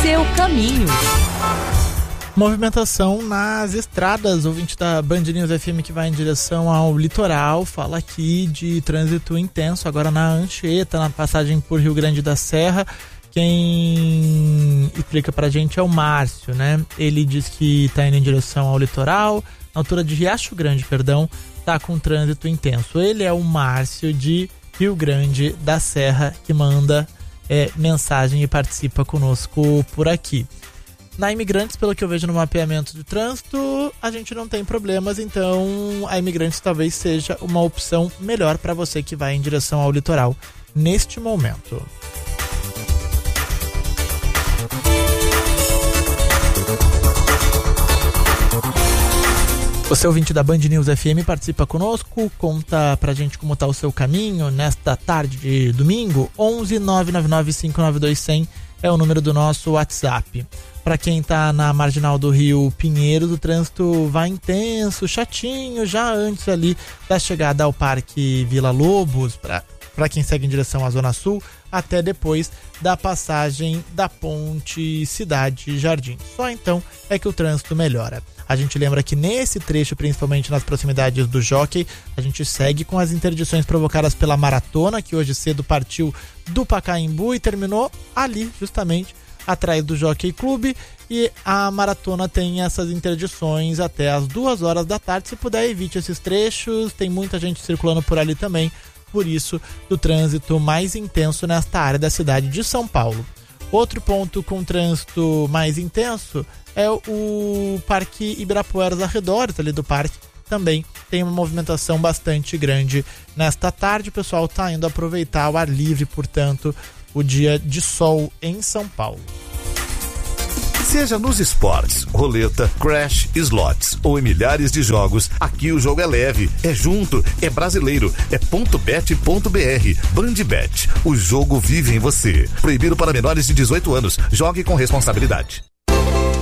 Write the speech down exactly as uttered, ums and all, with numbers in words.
seu caminho. Movimentação nas estradas, ouvinte da Band News F M que vai em direção ao litoral, fala aqui de trânsito intenso, agora na Anchieta, na passagem por Rio Grande da Serra. Quem explica pra gente é o Márcio, né? Ele diz que tá indo em direção ao litoral, na altura de Riacho Grande, perdão, tá com trânsito intenso. Ele é o Márcio de Rio Grande da Serra, que manda é, mensagem e participa conosco por aqui. Na Imigrantes, pelo que eu vejo no mapeamento de trânsito, a gente não tem problemas, então a Imigrantes talvez seja uma opção melhor para você que vai em direção ao litoral neste momento. Você, ouvinte da Band News F M, participa conosco, conta pra gente como tá o seu caminho nesta tarde de domingo. onze nove nove nove cinco nove dois zero zero é o número do nosso WhatsApp. Para quem tá na marginal do Rio Pinheiros, o trânsito vai intenso, chatinho, já antes ali da chegada ao Parque Vila Lobos, para quem segue em direção à Zona Sul, até depois da passagem da Ponte Cidade Jardim. Só então é que o trânsito melhora. A gente lembra que nesse trecho, principalmente nas proximidades do Jockey, a gente segue com as interdições provocadas pela maratona, que hoje cedo partiu do Pacaembu e terminou ali, justamente, atrás do Jockey Clube, e a maratona tem essas interdições até as duas horas da tarde. Se puder, evite esses trechos, tem muita gente circulando por ali também, por isso do trânsito mais intenso nesta área da cidade de São Paulo. Outro ponto com trânsito mais intenso é o Parque Ibirapuera, os arredores ali do parque, também tem uma movimentação bastante grande nesta tarde. O pessoal está indo aproveitar o ar livre, portanto, o dia de sol em São Paulo. Seja nos esportes, roleta, crash, slots ou em milhares de jogos, aqui o jogo é leve, é junto, é brasileiro, é ponto bet ponto b r. Bandbet, o jogo vive em você. Proibido para menores de dezoito anos. Jogue com responsabilidade.